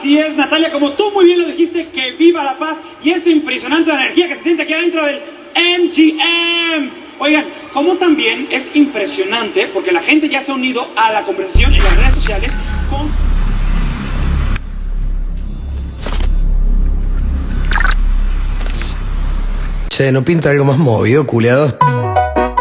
Así es, Natalia, como tú muy bien lo dijiste, que viva la paz y esa impresionante energía que se siente aquí adentro del MGM. Oigan, como también es impresionante porque la gente ya se ha unido a la conversación en las redes sociales con... Che, ¿no pinta algo más movido, culiado?